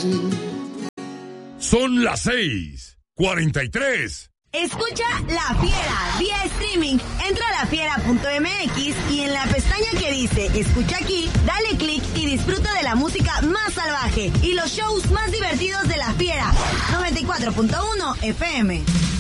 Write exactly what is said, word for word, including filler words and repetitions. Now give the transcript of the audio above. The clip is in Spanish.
así. Son las seis, cuarenta y tres. Escucha La Fiera vía streaming. Entra a la fiera punto m x y en la pestaña que dice Escucha aquí, dale clic y disfruta de la música más salvaje y los shows más divertidos de La Fiera. noventa y cuatro punto uno F M.